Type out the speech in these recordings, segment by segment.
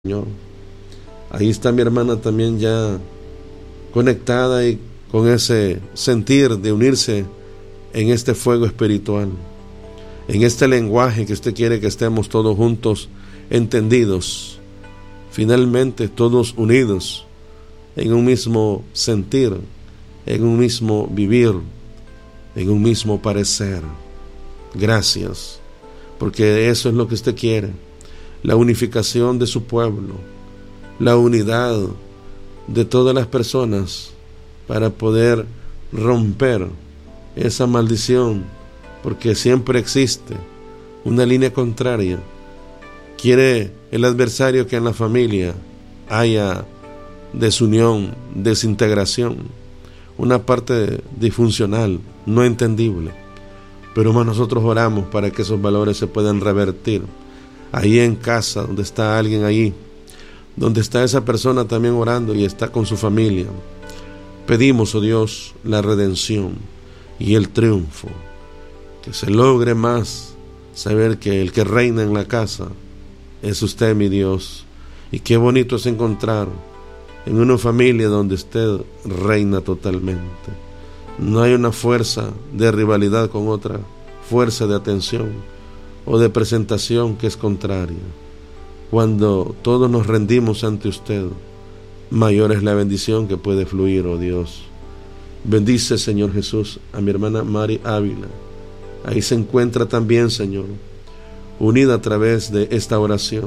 Señor. Ahí está mi hermana también ya conectada y con ese sentir de unirse en este fuego espiritual, en este lenguaje que usted quiere que estemos todos juntos, entendidos, finalmente todos unidos en un mismo sentir, en un mismo vivir, en un mismo parecer. Gracias, porque eso es lo que usted quiere, la unificación de su pueblo, la unidad de todas las personas para poder romper esa maldición, porque siempre existe una línea contraria. Quiere el adversario que en la familia haya desunión, desintegración, una parte disfuncional, no entendible. Pero más nosotros oramos para que esos valores se puedan revertir. Ahí en casa, donde está alguien ahí, donde está esa persona también orando y está con su familia, pedimos, oh Dios, la redención y el triunfo, que se logre más saber que el que reina en la casa es usted, mi Dios. Y qué bonito es encontrar en una familia donde usted reina totalmente. No hay una fuerza de rivalidad con otra fuerza de atención o de presentación que es contraria. Cuando todos nos rendimos ante usted, mayor es la bendición que puede fluir, oh Dios. Bendice, Señor Jesús, a mi hermana Mari Ávila. Ahí se encuentra también, Señor, unida a través de esta oración.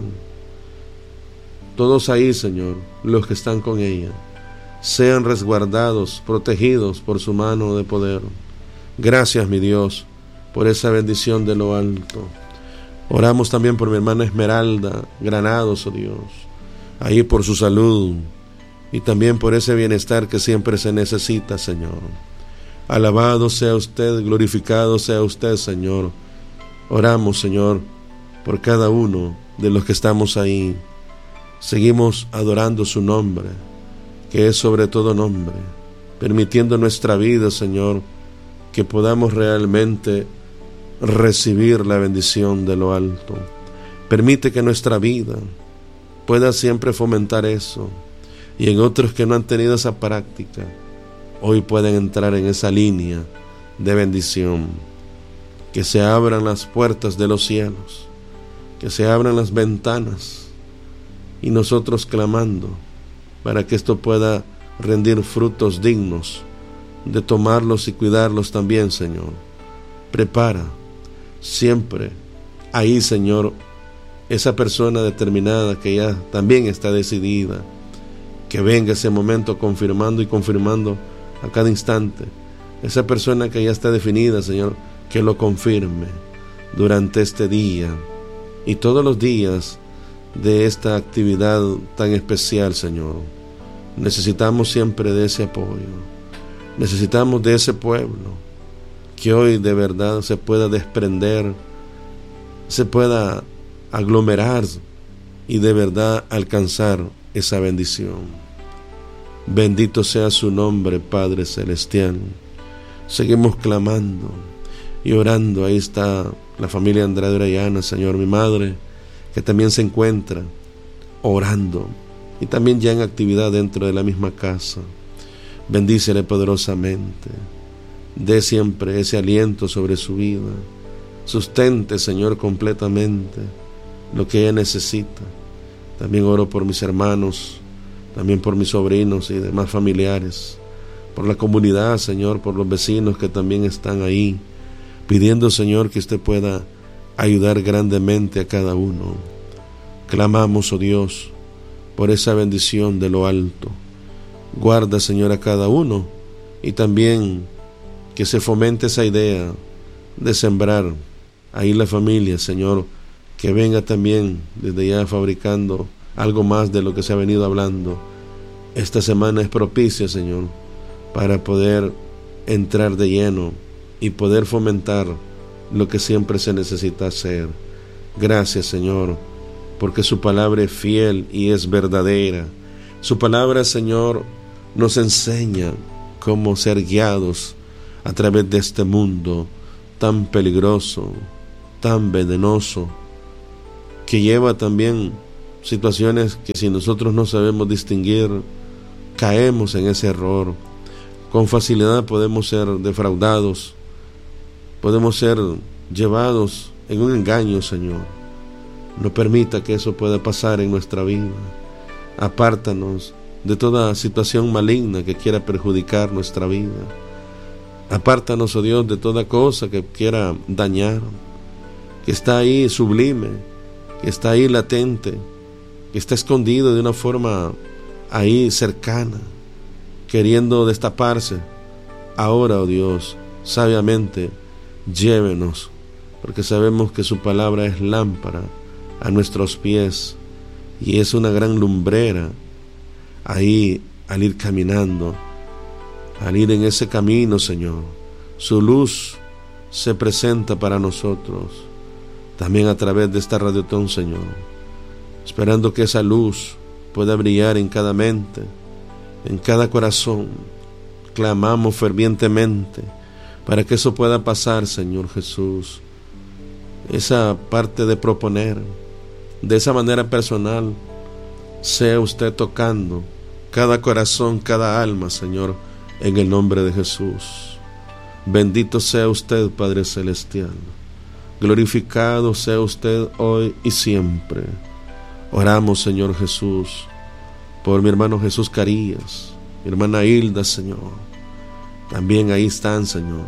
Todos ahí, Señor, los que están con ella, sean resguardados, protegidos por su mano de poder. Gracias, mi Dios, por esa bendición de lo alto. Oramos también por mi hermana Esmeralda Granados, oh Dios, ahí por su salud y también por ese bienestar que siempre se necesita, Señor. Alabado sea usted, glorificado sea usted, Señor. Oramos, Señor, por cada uno de los que estamos ahí. Seguimos adorando su nombre, que es sobre todo nombre, permitiendo nuestra vida, Señor, que podamos realmente recibir la bendición de lo alto. Permite que nuestra vida pueda siempre fomentar eso, y en otros que no han tenido esa práctica, hoy pueden entrar en esa línea de bendición. Que se abran las puertas de los cielos, que se abran las ventanas, y nosotros clamando para que esto pueda rendir frutos dignos de tomarlos y cuidarlos también, Señor. Prepara siempre ahí, Señor, esa persona determinada que ya también está decidida, que venga ese momento confirmando y confirmando a cada instante. Esa persona que ya está definida, Señor, que lo confirme durante este día y todos los días de esta actividad tan especial, Señor. Necesitamos siempre de ese apoyo, necesitamos de ese pueblo que hoy de verdad se pueda desprender, se pueda aglomerar y de verdad alcanzar esa bendición. Bendito sea su nombre, Padre Celestial. Seguimos clamando y orando. Ahí está la familia Andrade Orellana, Señor, mi madre, que también se encuentra orando y también ya en actividad dentro de la misma casa. Bendícele poderosamente, dé siempre ese aliento sobre su vida, sustente, Señor, completamente lo que ella necesita. También oro por mis hermanos, también por mis sobrinos y demás familiares, por la comunidad, Señor, por los vecinos que también están ahí, pidiendo, Señor, que usted pueda ayudar grandemente a cada uno. Clamamos, oh Dios, por esa bendición de lo alto. Guarda, Señor, a cada uno, y también que se fomente esa idea de sembrar ahí la familia, Señor, que venga también desde ya fabricando algo más de lo que se ha venido hablando. Esta semana es propicia, Señor, para poder entrar de lleno y poder fomentar lo que siempre se necesita hacer. Gracias, Señor, porque su palabra es fiel y es verdadera. Su palabra, Señor, nos enseña cómo ser guiados a través de este mundo tan peligroso, tan venenoso, que lleva también situaciones que si nosotros no sabemos distinguir, caemos en ese error. Con facilidad podemos ser defraudados, podemos ser llevados en un engaño, Señor. No permita que eso pueda pasar en nuestra vida. Apártanos de toda situación maligna que quiera perjudicar nuestra vida. Apártanos, oh Dios, de toda cosa que quiera dañar, que está ahí sublime, que está ahí latente, que está escondido de una forma ahí cercana, queriendo destaparse. Ahora, oh Dios, sabiamente llévenos, porque sabemos que su palabra es lámpara a nuestros pies y es una gran lumbrera ahí al ir caminando, al ir en ese camino, Señor. Su luz se presenta para nosotros también a través de esta radiotón, Señor, esperando que esa luz pueda brillar en cada mente, en cada corazón. Clamamos fervientemente para que eso pueda pasar, Señor Jesús. Esa parte de proponer, de esa manera personal, sea usted tocando cada corazón, cada alma, Señor, en el nombre de Jesús. Bendito sea usted, Padre Celestial. Glorificado sea usted hoy y siempre. Oramos, Señor Jesús, por mi hermano Jesús Carías, mi hermana Hilda, Señor. También ahí están, Señor.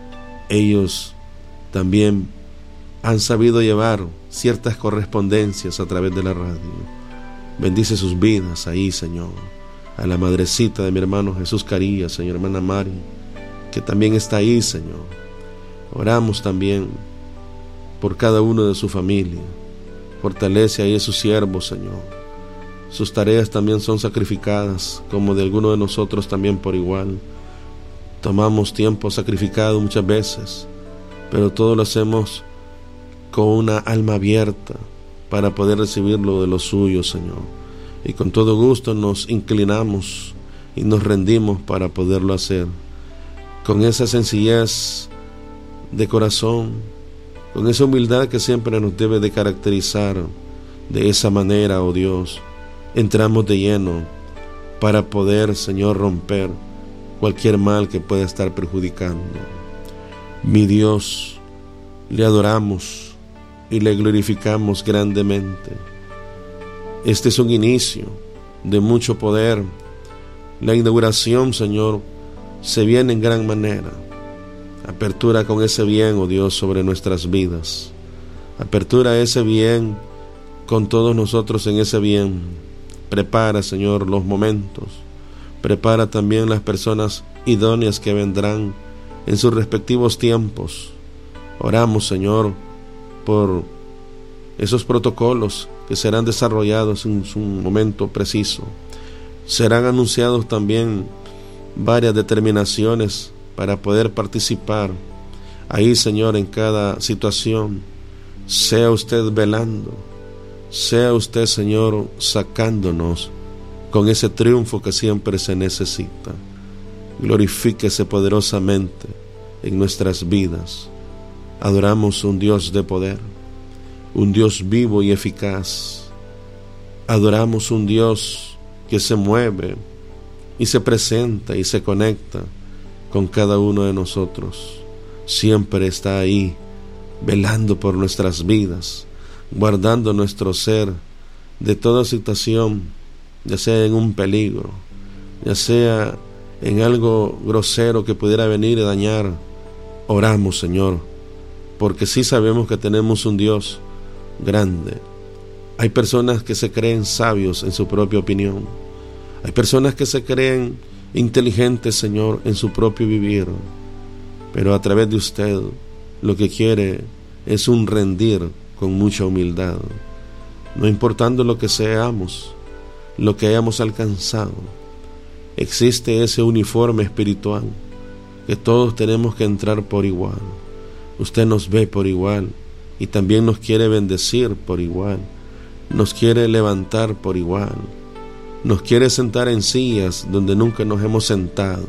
Ellos también han sabido llevar ciertas correspondencias a través de la radio. Bendice sus vidas ahí, Señor. A la madrecita de mi hermano Jesús Carías, Señor, hermana Mari, que también está ahí, Señor. Oramos también por cada uno de su familia. Fortalece ahí a sus siervos, Señor. Sus tareas también son sacrificadas, como de alguno de nosotros también por igual. Tomamos tiempo sacrificado muchas veces, pero todo lo hacemos con una alma abierta para poder recibirlo de los suyos, Señor. Y con todo gusto nos inclinamos y nos rendimos para poderlo hacer. Con esa sencillez de corazón, con esa humildad que siempre nos debe de caracterizar. De esa manera, oh Dios, entramos de lleno para poder, Señor, romper cualquier mal que pueda estar perjudicando. Mi Dios, le adoramos y le glorificamos grandemente. Este es un inicio de mucho poder. La inauguración, Señor, se viene en gran manera. Apertura con ese bien, oh Dios, sobre nuestras vidas. Apertura ese bien con todos nosotros en ese bien. Prepara, Señor, los momentos. Prepara también las personas idóneas que vendrán en sus respectivos tiempos. Oramos, Señor, por esos protocolos que serán desarrollados en su momento preciso. Serán anunciados también varias determinaciones para poder participar ahí, Señor, en cada situación. Sea usted velando, sea usted, Señor, sacándonos con ese triunfo que siempre se necesita. Glorifíquese poderosamente en nuestras vidas. Adoramos un Dios de poder, un Dios vivo y eficaz. Adoramos un Dios que se mueve y se presenta y se conecta con cada uno de nosotros. Siempre está ahí, velando por nuestras vidas, guardando nuestro ser de toda situación, ya sea en un peligro, ya sea en algo grosero que pudiera venir a dañar. Oramos, Señor, porque sí sabemos que tenemos un Dios grande. Hay personas que se creen sabios en su propia opinión. Hay personas que se creen inteligentes, Señor, en su propio vivir. Pero a través de usted lo que quiere es un rendir con mucha humildad. No importando lo que seamos, lo que hayamos alcanzado, existe ese uniforme espiritual que todos tenemos que entrar por igual. Usted nos ve por igual y también nos quiere bendecir por igual. Nos quiere levantar por igual. Nos quiere sentar en sillas donde nunca nos hemos sentado.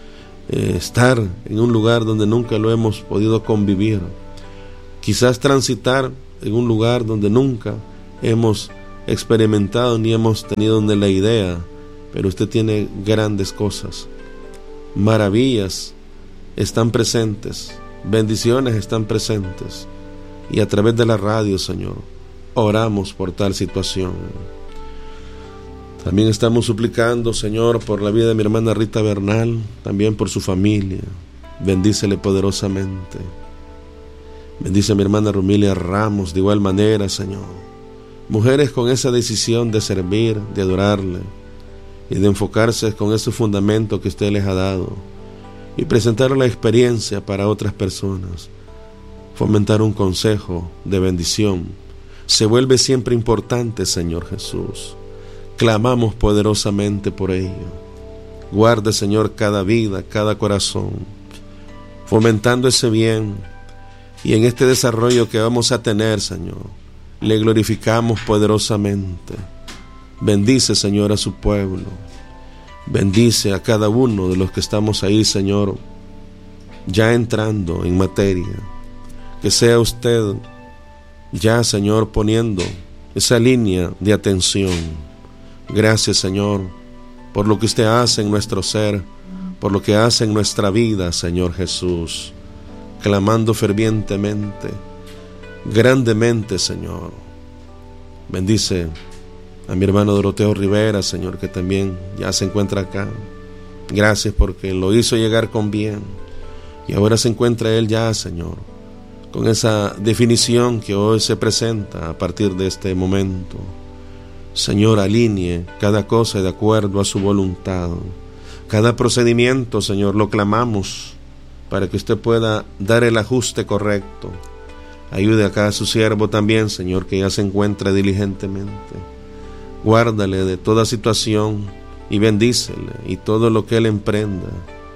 Estar en un lugar donde nunca lo hemos podido convivir. Quizás transitar en un lugar donde nunca hemos experimentado ni hemos tenido ni la idea, pero usted tiene grandes cosas, maravillas están presentes, bendiciones están presentes, y a través de la radio, Señor, oramos por tal situación. También estamos suplicando, Señor, por la vida de mi hermana Rita Bernal, también por su familia. Bendícele poderosamente. Bendice a mi hermana Rumilia Ramos de igual manera, Señor. Mujeres con esa decisión de servir, de adorarle y de enfocarse con ese fundamento que usted les ha dado y presentar la experiencia para otras personas. Fomentar un consejo de bendición se vuelve siempre importante, Señor Jesús. Clamamos poderosamente por ello. Guarde, Señor, cada vida, cada corazón, fomentando ese bien, y en este desarrollo que vamos a tener, Señor, le glorificamos poderosamente. Bendice, Señor, a su pueblo. Bendice a cada uno de los que estamos ahí, Señor, ya entrando en materia. Que sea usted ya, Señor, poniendo esa línea de atención. Gracias, Señor, por lo que usted hace en nuestro ser, por lo que hace en nuestra vida, Señor Jesús. Clamando fervientemente, grandemente, Señor. Bendice a mi hermano Doroteo Rivera, Señor, que también ya se encuentra acá. Gracias porque lo hizo llegar con bien, y ahora se encuentra él ya, Señor, con esa definición que hoy se presenta a partir de este momento. Señor, alinee cada cosa de acuerdo a su voluntad. Cada procedimiento, Señor, lo clamamos para que usted pueda dar el ajuste correcto. Ayude a cada su siervo también, Señor, que ya se encuentra diligentemente. Guárdale de toda situación y bendícele, y todo lo que él emprenda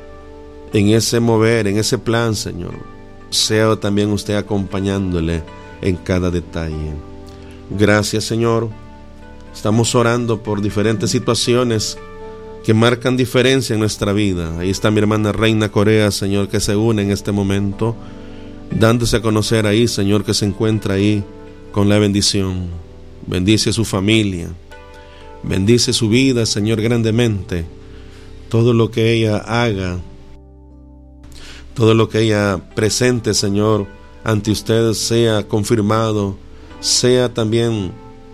en ese mover, en ese plan, Señor, sea también usted acompañándole en cada detalle. Gracias, Señor. Estamos orando por diferentes situaciones que marcan diferencia en nuestra vida. Ahí está mi hermana Reina Corea, Señor, que se une en este momento, dándose a conocer ahí, Señor, que se encuentra ahí con la bendición. Bendice a su familia, bendice su vida, Señor, grandemente. Todo lo que ella haga, todo lo que ella presente, Señor, ante usted, sea confirmado, sea también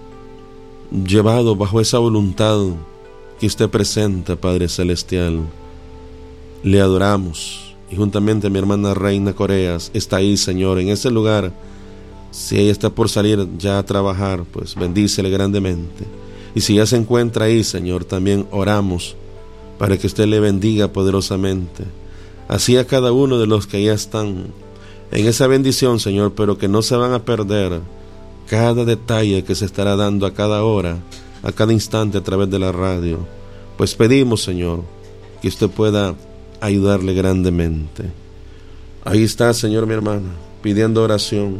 llevado bajo esa voluntad que usted presenta, Padre Celestial. Le adoramos, y juntamente a mi hermana Reina Coreas está ahí, Señor, en ese lugar. Si ella está por salir ya a trabajar, pues bendícele grandemente. Y si ya se encuentra ahí, Señor, también oramos para que usted le bendiga poderosamente. Así a cada uno de los que ya están en esa bendición, Señor, pero que no se van a perder cada detalle que se estará dando a cada hora, a cada instante a través de la radio. Pues pedimos, Señor, que usted pueda ayudarle grandemente. Ahí está, Señor, mi hermana, pidiendo oración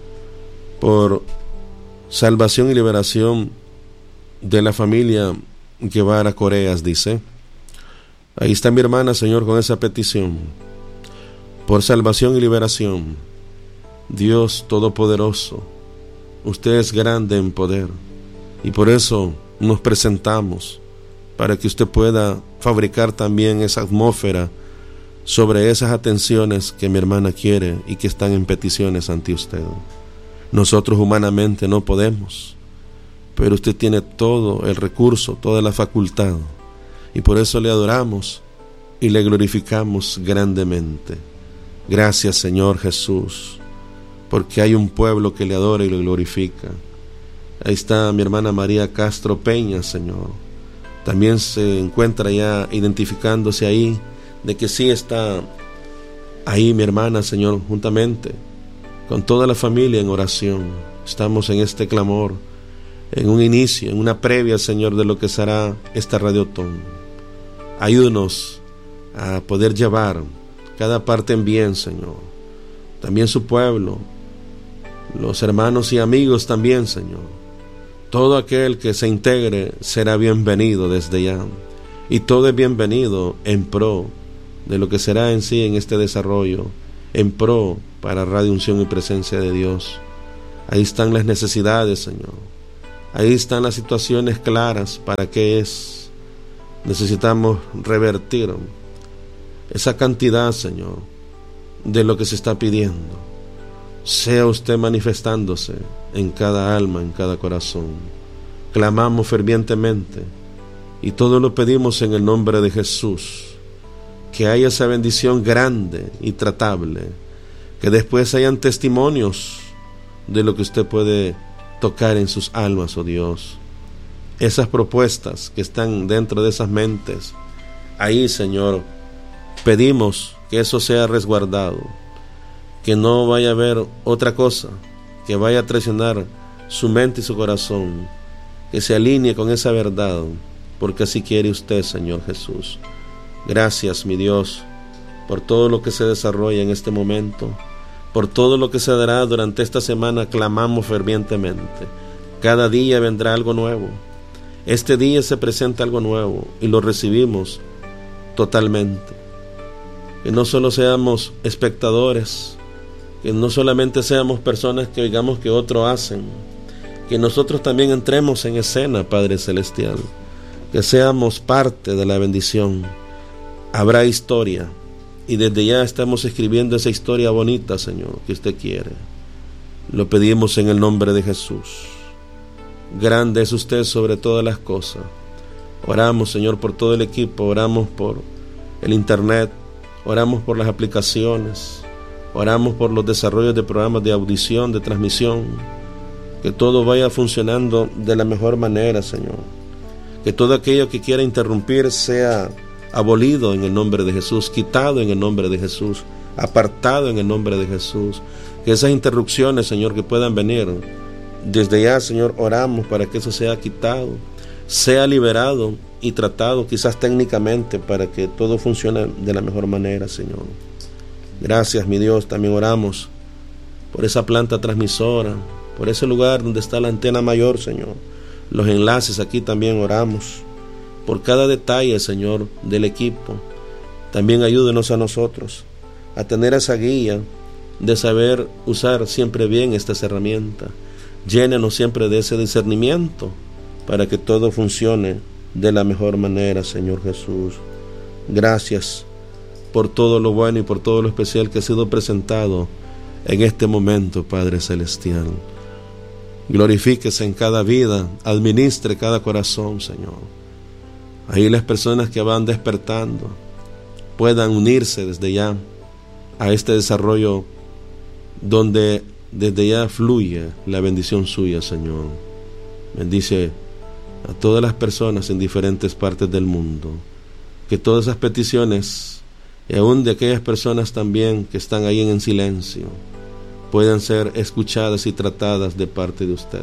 por salvación y liberación de la familia Guevara Coreas, dice. Ahí está mi hermana, Señor, con esa petición por salvación y liberación. Dios Todopoderoso, usted es grande en poder, y por eso nos presentamos para que usted pueda fabricar también esa atmósfera sobre esas atenciones que mi hermana quiere y que están en peticiones ante usted. Nosotros humanamente no podemos, pero usted tiene todo el recurso, toda la facultad, y por eso le adoramos y le glorificamos grandemente. Gracias, Señor Jesús, porque hay un pueblo que le adora y le glorifica. Ahí está mi hermana María Castro Peña, Señor. También se encuentra ya identificándose ahí, de que sí está ahí mi hermana, Señor, juntamente con toda la familia en oración. Estamos en este clamor, en un inicio, en una previa, Señor, de lo que será esta radiotón. Ayúdenos a poder llevar cada parte en bien, Señor. También su pueblo, los hermanos y amigos también, Señor. Todo aquel que se integre será bienvenido desde ya, y todo es bienvenido en pro de lo que será en sí en este desarrollo, en pro para Radio Unción y Presencia de Dios. Ahí están las necesidades, Señor. Ahí están las situaciones claras para qué es. Necesitamos revertir esa cantidad, Señor, de lo que se está pidiendo. Sea usted manifestándose en cada alma, en cada corazón. Clamamos fervientemente y todo lo pedimos en el nombre de Jesús. Que haya esa bendición grande y tratable, que después hayan testimonios de lo que usted puede tocar en sus almas, oh Dios. Esas propuestas que están dentro de esas mentes, ahí, Señor, pedimos que eso sea resguardado, que no vaya a haber otra cosa que vaya a traicionar su mente y su corazón, que se alinee con esa verdad, porque así quiere usted, Señor Jesús. Gracias, mi Dios, por todo lo que se desarrolla en este momento, por todo lo que se dará durante esta semana. Clamamos fervientemente. Cada día vendrá algo nuevo. Este día se presenta algo nuevo y lo recibimos totalmente. Que no solo seamos espectadores, que no solamente seamos personas que oigamos que otros hacen, que nosotros también entremos en escena, Padre Celestial, que seamos parte de la bendición. Habrá historia y desde ya estamos escribiendo esa historia bonita, Señor, que usted quiere. Lo pedimos en el nombre de Jesús. Grande es usted sobre todas las cosas. Oramos, Señor, por todo el equipo, oramos por el internet, oramos por las aplicaciones, oramos por los desarrollos de programas de audición, de transmisión, que todo vaya funcionando de la mejor manera, Señor. Que todo aquello que quiera interrumpir sea abolido en el nombre de Jesús, quitado en el nombre de Jesús, apartado en el nombre de Jesús. Que esas interrupciones, Señor, que puedan venir, desde ya, Señor, oramos para que eso sea quitado, sea liberado y tratado, quizás técnicamente, para que todo funcione de la mejor manera, Señor. Gracias, mi Dios. También oramos por esa planta transmisora, por ese lugar donde está la antena mayor, Señor. Los enlaces aquí también oramos por cada detalle, Señor, del equipo. También ayúdenos a nosotros a tener esa guía de saber usar siempre bien estas herramientas. Llénenos siempre de ese discernimiento para que todo funcione de la mejor manera, Señor Jesús. Gracias por todo lo bueno y por todo lo especial que ha sido presentado en este momento, Padre Celestial. Glorifíquese en cada vida, administre cada corazón, Señor. Ahí las personas que van despertando puedan unirse desde ya a este desarrollo donde desde ya fluye la bendición suya, Señor. Bendice a todas las personas en diferentes partes del mundo. Que todas esas peticiones, y aún de aquellas personas también que están ahí en silencio, puedan ser escuchadas y tratadas de parte de usted.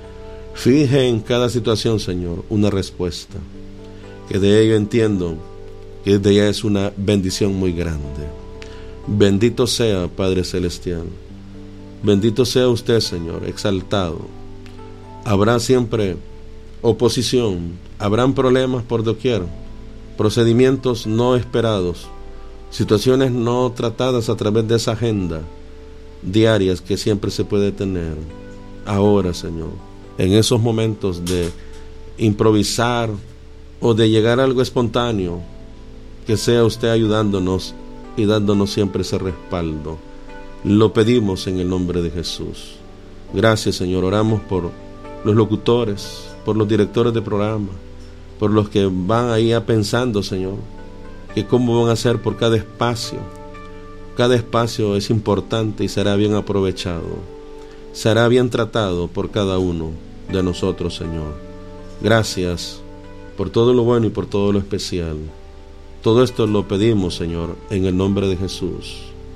Fije en cada situación, Señor, una respuesta. Que de ello entiendo que de ella es una bendición muy grande. Bendito sea, Padre Celestial. Bendito sea usted, Señor, exaltado. Habrá siempre oposición, habrán problemas por doquier, procedimientos no esperados, situaciones no tratadas a través de esa agenda diarias que siempre se puede tener. Ahora, Señor, en esos momentos de improvisar o de llegar a algo espontáneo, que sea usted ayudándonos y dándonos siempre ese respaldo. Lo pedimos en el nombre de Jesús. Gracias, Señor. Oramos por los locutores, por los directores de programa, por los que van ahí pensando, Señor, que cómo van a hacer por cada espacio. Cada espacio es importante y será bien aprovechado, será bien tratado por cada uno de nosotros, Señor. Gracias por todo lo bueno y por todo lo especial. Todo esto lo pedimos, Señor, en el nombre de Jesús.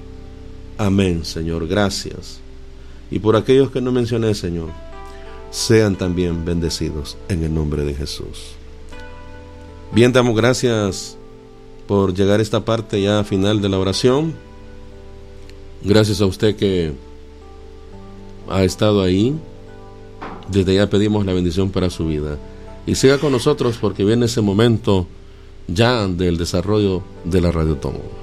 Amén, Señor. Gracias. Y por aquellos que no mencioné, Señor, sean también bendecidos en el nombre de Jesús. Bien, damos gracias por llegar a esta parte ya final de la oración. Gracias a usted que ha estado ahí. Desde ya pedimos la bendición para su vida. Y siga con nosotros porque viene ese momento ya del desarrollo de la Radio Tomo.